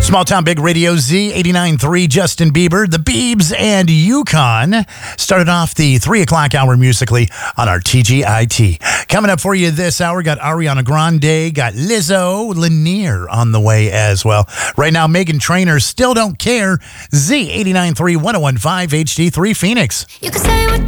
Small Town Big Radio Z 89.3, Justin Bieber, The Biebs, and Yukon started off the 3 o'clock hour musically on our TGIT. Coming up for you this hour, got Ariana Grande, got Lizzo, Lanier on the way as well. Right now, Meghan Trainor, Still Don't Care, Z 89.3, 101.5 HD3 Phoenix. You can say what